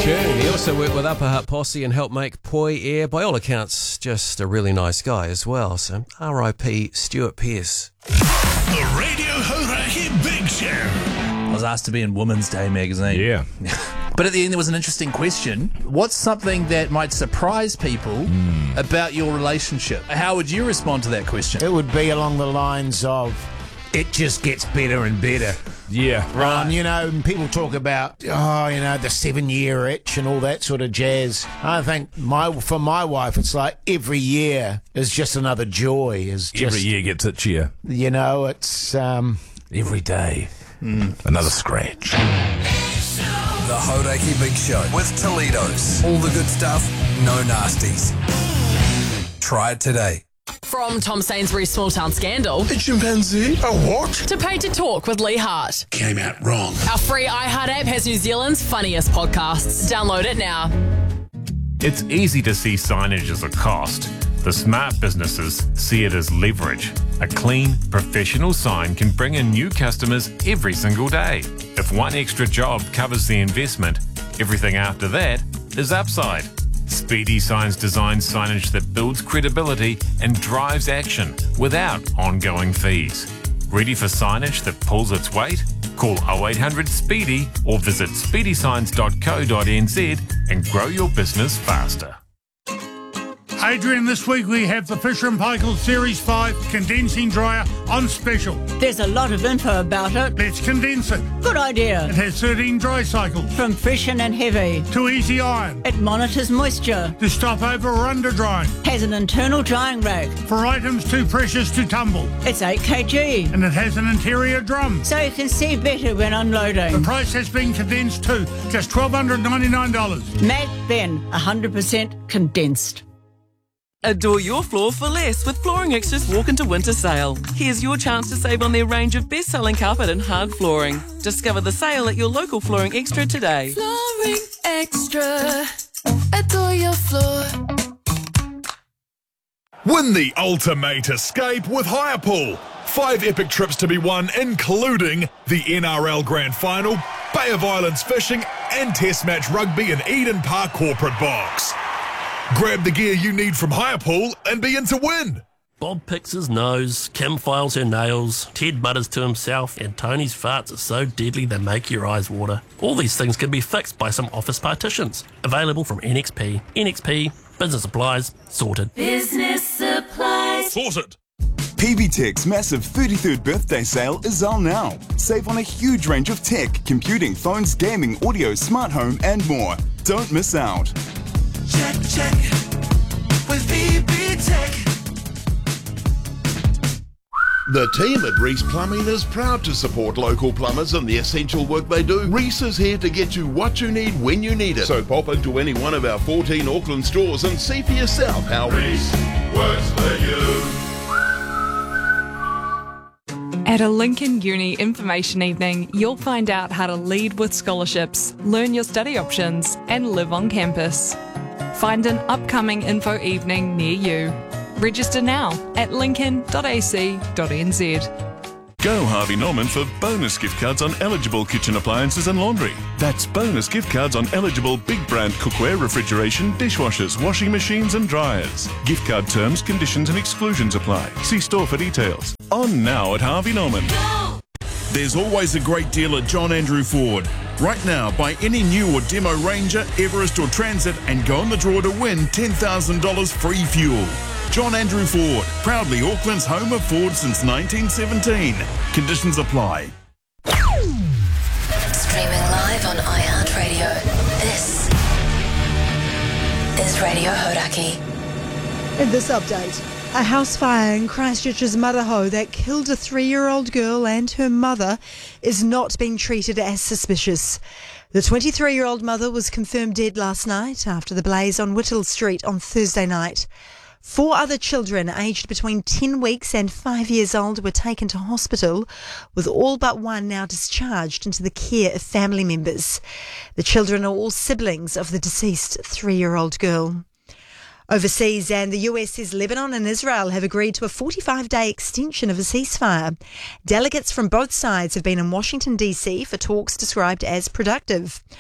tune. He also worked with Upper Hut Posse and helped make Poi Air. By all accounts, just a really nice guy as well. So R.I.P. Stuart Pearce. The Radio Hauraki Big Show. I was asked to be in Women's Day magazine. Yeah. But at the end, there was an interesting question. What's something that might surprise people about your relationship? How would you respond to that question? It would be along the lines of, it just gets better and better. Yeah. Right. You know, and people talk about, the 7-year itch and all that sort of jazz. I think for my wife, it's like every year is just another joy. Every year gets itchier. You know, it's... Every day. Another scratch. The Hauraki Big Show with Toledo's. All the good stuff, no nasties. Try it today. From Tom Sainsbury's Small Town Scandal A chimpanzee? A what? to Pay to Talk with Lee Hart. Came out wrong. Our free iHeart app has New Zealand's funniest podcasts. Download it now. It's easy to see signage as a cost. The smart businesses see it as leverage. A clean, professional sign can bring in new customers every single day. If one extra job covers the investment, everything after that is upside. Speedy Signs designs signage that builds credibility and drives action without ongoing fees. Ready for signage that pulls its weight? Call 0800 SPEEDY or visit speedysigns.co.nz and grow your business faster. Adrian, this week we have the Fisher & Paykel Series 5 condensing dryer on special. There's a lot of info about it. Let's condense it. Good idea. It has 13 dry cycles. From freshen and heavy to easy iron. It monitors moisture to stop over or under drying. Has an internal drying rack for items too precious to tumble. It's 8 kg. And it has an interior drum so you can see better when unloading. The price has been condensed to just $1,299. Matt Ben, 100% condensed. Adore your floor for less with Flooring Extra's Walk into Winter sale. Here's your chance to save on their range of best-selling carpet and hard flooring. Discover the sale at your local Flooring Extra today. Flooring Extra. Adore your floor. Win the ultimate escape with Hirepool. 5 epic trips to be won, including the NRL Grand Final, Bay of Islands fishing, and Test match rugby in Eden Park Corporate Box. Grab the gear you need from Hirepool and be in to win. Bob picks his nose, Kim files her nails, Ted mutters to himself, and Tony's farts are so deadly they make your eyes water. All these things can be fixed by some office partitions. Available from NXP. NXP, business supplies, sorted. Business supplies. Sorted. PB Tech's massive 33rd birthday sale is on now. Save on a huge range of tech, computing, phones, gaming, audio, smart home, and more. Don't miss out. Check with PB Tech. The team at Reese Plumbing is proud to support local plumbers in the essential work they do. Reese is here to get you what you need when you need it. So pop into any one of our 14 Auckland stores and see for yourself how Reese works for you. At a Lincoln Uni Information Evening, you'll find out how to lead with scholarships, learn your study options, and live on campus. Find an upcoming info evening near you. Register now at lincoln.ac.nz. Go Harvey Norman for bonus gift cards on eligible kitchen appliances and laundry. That's bonus gift cards on eligible big brand cookware, refrigeration, dishwashers, washing machines and dryers. Gift card terms, conditions and exclusions apply. See store for details. On now at Harvey Norman. Go! There's always a great deal at John Andrew Ford. Right now, buy any new or demo Ranger, Everest or Transit and go in the draw to win $10,000 free fuel. John Andrew Ford, proudly Auckland's home of Ford since 1917. Conditions apply. Streaming live on iHeartRadio. This is Radio Hauraki. In this update, a house fire in Christchurch's Maraho that killed a 3-year-old girl and her mother is not being treated as suspicious. The 23-year-old mother was confirmed dead last night after the blaze on Whittle Street on Thursday night. 4 other children aged between 10 weeks and 5 years old were taken to hospital, with all but one now discharged into the care of family members. The children are all siblings of the deceased 3-year-old girl. Overseas, and the US says Lebanon and Israel have agreed to a 45-day extension of a ceasefire. Delegates from both sides have been in Washington, D.C. for talks described as productive.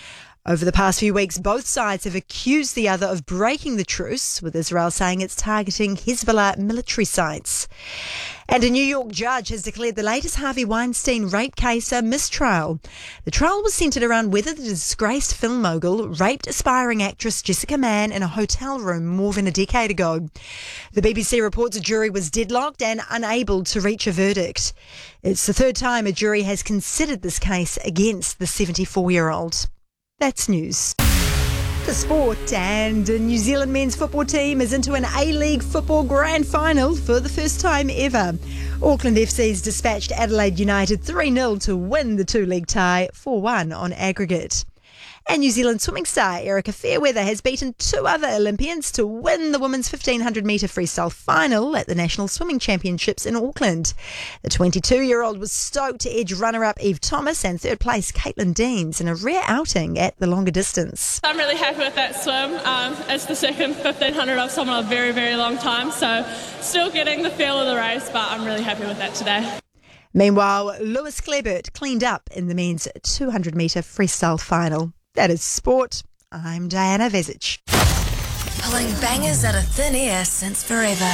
Over the past few weeks, both sides have accused the other of breaking the truce, with Israel saying it's targeting Hezbollah military sites. And a New York judge has declared the latest Harvey Weinstein rape case a mistrial. The trial was centred around whether the disgraced film mogul raped aspiring actress Jessica Mann in a hotel room more than a decade ago. The BBC reports a jury was deadlocked and unable to reach a verdict. It's the third time a jury has considered this case against the 74-year-old. That's news. The sport, and the New Zealand men's football team is into an A-League football grand final for the first time ever. Auckland FC's dispatched Adelaide United 3-0 to win the two-league tie 4-1 on aggregate. And New Zealand swimming star Erica Fairweather has beaten two other Olympians to win the women's 1500-metre freestyle final at the National Swimming Championships in Auckland. The 22-year-old was stoked to edge runner-up Eve Thomas and third-place Caitlin Deans in a rare outing at the longer distance. I'm really happy with that swim. It's the second 1500 I've swum in a very, very long time, so still getting the feel of the race, but I'm really happy with that today. Meanwhile, Lewis Klebert cleaned up in the men's 200-metre freestyle final. That is sport. I'm Diana Vezic. Pulling bangers out of thin air since forever.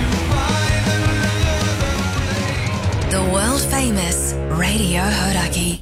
The world famous Radio Hodaki.